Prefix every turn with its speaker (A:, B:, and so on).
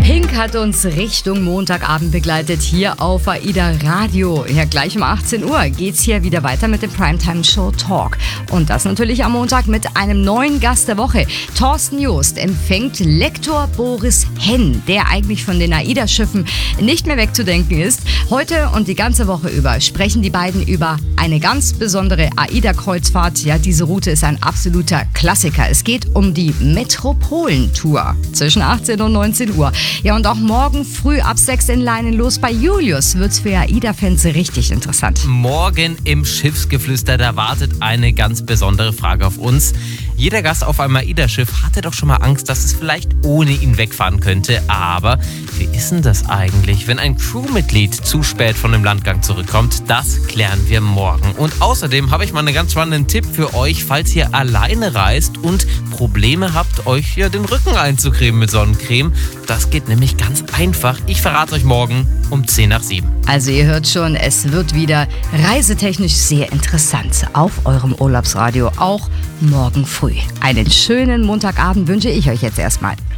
A: Pink hat uns Richtung Montagabend begleitet hier auf AIDA Radio. Ja, gleich um 18 Uhr geht's hier wieder weiter mit dem Primetime Show Talk. Und das natürlich am Montag mit einem neuen Gast der Woche. Thorsten Joost empfängt Lektor Boris Henn, der eigentlich von den AIDA-Schiffen nicht mehr wegzudenken ist. Heute und die ganze Woche über sprechen die beiden über eine ganz besondere AIDA-Kreuzfahrt. Ja, diese Route ist ein absoluter Klassiker. Es geht um die Metropolentour zwischen 18 und 19 Uhr. Ja, und auch morgen früh ab 6 in Leinen los bei Julius wird's für AIDA-Fans richtig interessant.
B: Morgen im Schiffsgeflüster, da wartet eine ganz besondere Frage auf uns. Jeder Gast auf einem AIDA-Schiff hatte doch schon mal Angst, dass es vielleicht ohne ihn wegfahren könnte. Aber wie ist denn das eigentlich, wenn ein Crewmitglied zu spät von dem Landgang zurückkommt? Das klären wir morgen. Und außerdem habe ich mal einen ganz spannenden Tipp für euch, falls ihr alleine reist und Probleme habt, euch hier den Rücken einzucremen mit Sonnencreme. Das geht nämlich ganz einfach. Ich verrate euch morgen um 10 nach 7.
A: Also ihr hört schon, es wird wieder reisetechnisch sehr interessant auf eurem Urlaubsradio, auch morgen früh. Einen schönen Montagabend wünsche ich euch jetzt erstmal.